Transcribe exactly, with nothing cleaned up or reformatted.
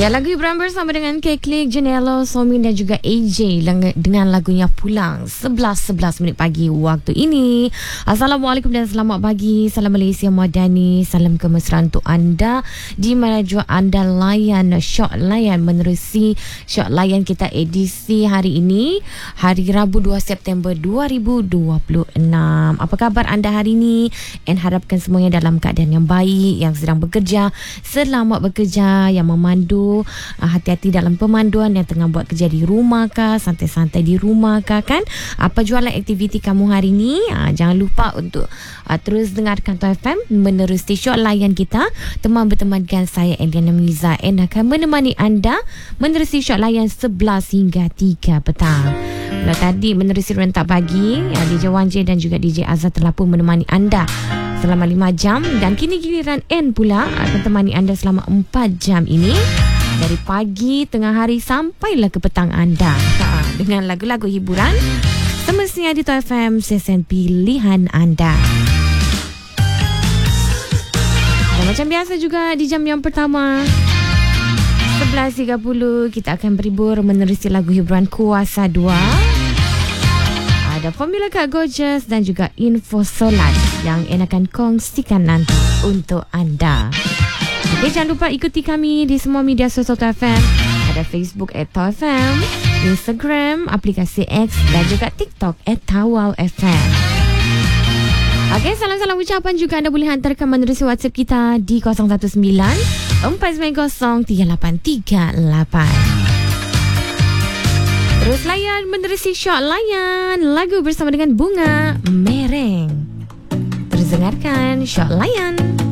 Ya, lagu hiburan bersama dengan Keklik, Janelo, Somin dan juga A J dengan lagunya Pulang. sebelas sebelas minit pagi waktu ini. Assalamualaikum dan selamat pagi. Salam Malaysia Madani. Salam kemesraan untuk anda di mana jua anda layan Syok Layan menerusi Syok Layan kita edisi hari ini, hari Rabu dua September dua ribu dua puluh enam. Apa khabar anda hari ini? And harapkan semuanya dalam keadaan yang baik, yang sedang bekerja, selamat bekerja, yang memandu. Hati-hati dalam pemanduan, yang tengah buat kerja di rumah kah, santai-santai di rumah kah kan. Apa jualan aktiviti kamu hari ni? Ha, jangan lupa untuk uh, terus dengarkan T O F M menerusi Syok Layan kita. Teman bertemankan saya Eliana Miza and akan menemani anda menerusi Syok Layan sebelas hingga tiga petang. Kalau tadi menerusi rentak pagi, ya, D J Wan J dan juga D J Azhar telah pun menemani anda selama lima jam, dan kini giliran N pula akan temani anda selama empat jam ini, dari pagi, tengah hari sampailah ke petang anda, ha, dengan lagu-lagu hiburan semestinya di T O F M, stesen pilihan anda. Dan macam biasa juga di jam yang pertama sebelas tiga puluh kita akan berhibur menerusi lagu hiburan Kuasa dua. Ada Formula Kak Gorgeous dan juga info solat yang En akan kongsikan nanti untuk anda. Okey, jangan lupa ikuti kami di semua media sosial T O F M. Ada Facebook at T O F M, Instagram, aplikasi X dan juga TikTok at Tawau F M. Okey, salam-salam ucapan juga anda boleh hantarkan menerusi WhatsApp kita di kosong satu sembilan empat sembilan kosong tiga lapan tiga lapan. Terus layan menerusi Syok Layan, lagu bersama dengan Bunga Mereng. Terus dengarkan Syok Layan.